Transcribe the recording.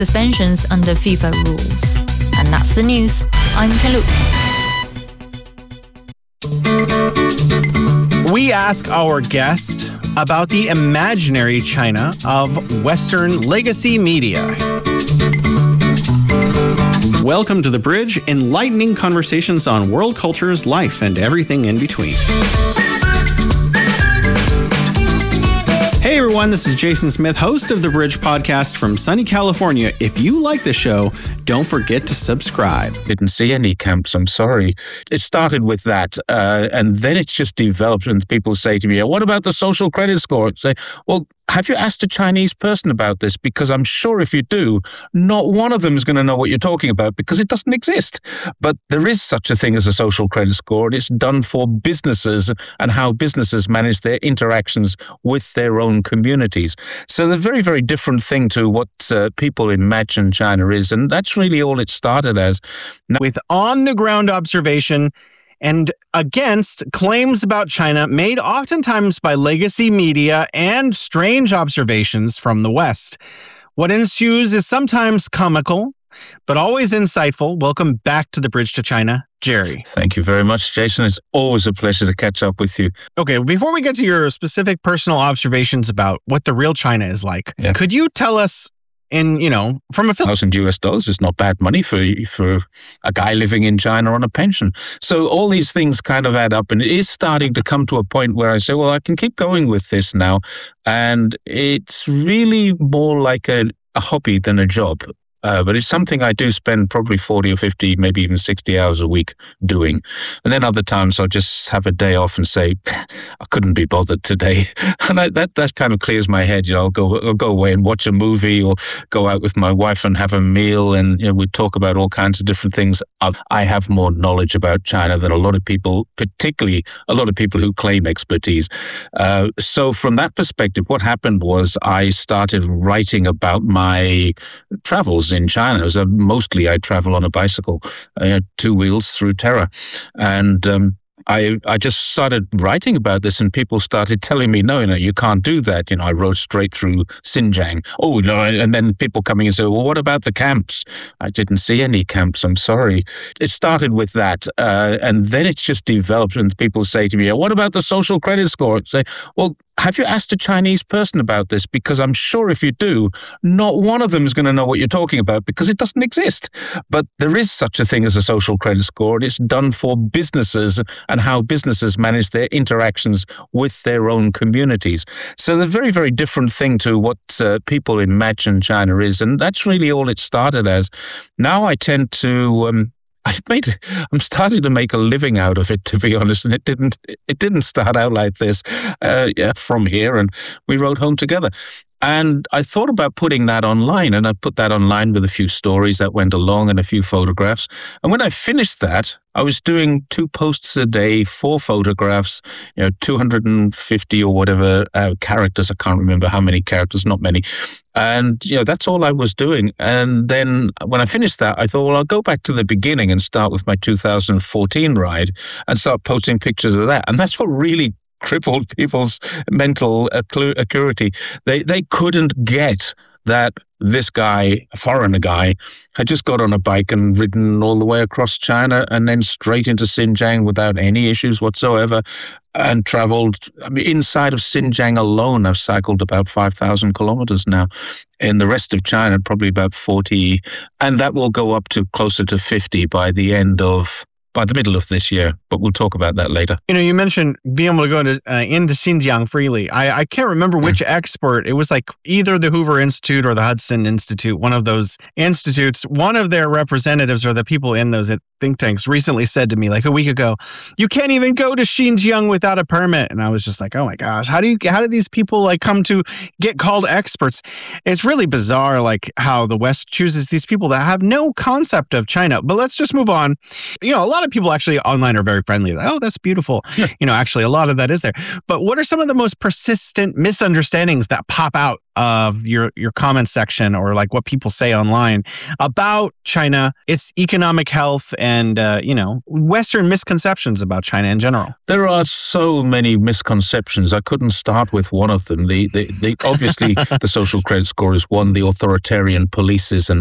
suspensions under FIFA rules. And that's the news. I'm Kalu. We ask our guest about the imaginary China of Western legacy media. Welcome to The Bridge, enlightening conversations on world cultures, life, and everything in between. Hey everyone, this is Jason Smith, host of The Bridge podcast from sunny California. If you like the show, don't forget to subscribe. Didn't see any camps, I'm sorry. It started with that, and then it's just developed, and people say to me, what about the social credit score? I say, well, have you asked a Chinese person about this? Because I'm sure if you do, not one of them is going to know what you're talking about because it doesn't exist. But there is such a thing as a social credit score, and it's done for businesses and how businesses manage their interactions with their own communities. So they're a very, very different thing to what people imagine China is, and that's really all it started as. With on-the-ground observation and against claims about China made oftentimes by legacy media and strange observations from the West. What ensues is sometimes comical, but always insightful. Welcome back to The Bridge to China, Jerry. Thank you very much, Jason. It's always a pleasure to catch up with you. Okay, before we get to your specific personal observations about what the real China is like, Could you tell us from a $1,000 is not bad money for a guy living in China on a pension. So all these things kind of add up, and it is starting to come to a point where I say, well, I can keep going with this now. And it's really more like a hobby than a job. But it's something I do spend probably 40 or 50, maybe even 60 hours a week doing. And then other times I'll just have a day off and say, I couldn't be bothered today. And that kind of clears my head. I'll go away and watch a movie or go out with my wife and have a meal. And we talk about all kinds of different things. I have more knowledge about China than a lot of people, particularly a lot of people who claim expertise. So from that perspective, what happened was I started writing about my travels in China. Mostly I travel on a bicycle, 2 wheels through terror. And I just started writing about this, and people started telling me, no, you can't do that. I rode straight through Xinjiang. Oh, no, and then people coming and say, well, what about the camps? I didn't see any camps, I'm sorry. It started with that, and then it's just developed, and people say to me, what about the social credit score? I say, well, have you asked a Chinese person about this? Because I'm sure if you do, not one of them is going to know what you're talking about because it doesn't exist. But there is such a thing as a social credit score, and it's done for businesses and how businesses manage their interactions with their own communities. So they're a very, very different thing to what people imagine China is, and that's really all it started as. Now I tend to I'm starting to make a living out of it, to be honest, and it didn't start out like this. From here, and we rode home together. And I thought about putting that online, and I put that online with a few stories that went along and a few photographs. And when I finished that, I was doing 2 posts a day, 4 photographs, 250 or whatever characters. I can't remember how many characters, not many. And, that's all I was doing. And then when I finished that, I thought, well, I'll go back to the beginning and start with my 2014 ride and start posting pictures of that. And that's what really crippled people's mental acuity. They couldn't get that this guy, a foreigner guy, had just got on a bike and ridden all the way across China and then straight into Xinjiang without any issues whatsoever, and traveled. Inside of Xinjiang alone, I've cycled about 5,000 kilometers now. In the rest of China, probably about 40, and that will go up to closer to 50 by the middle of this year, but we'll talk about that later. You mentioned being able to go into Xinjiang freely. I can't remember which expert. It was like either the Hoover Institute or the Hudson Institute, one of those institutes. One of their representatives or the people in those think tanks recently said to me like a week ago, you can't even go to Xinjiang without a permit. And I was just like, oh my gosh, how do these people come to get called experts? It's really bizarre how the West chooses these people that have no concept of China. But let's just move on. A lot lot of people actually online are very friendly. Like, oh, that's beautiful. Yeah. Actually, a lot of that is there. But what are some of the most persistent misunderstandings that pop out of your comment section, or like what people say online about China, its economic health, and Western misconceptions about China in general? There are so many misconceptions. I couldn't start with one of them. The obviously the social credit score is one. The authoritarian polices and